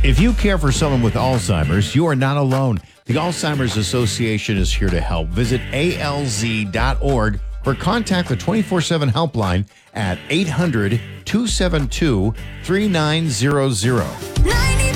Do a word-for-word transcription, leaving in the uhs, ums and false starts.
If you care for someone with Alzheimer's, you are not alone. The Alzheimer's Association is here to help. Visit A L Z dot org or contact the twenty-four seven helpline at eight hundred, two seven two, three nine zero zero.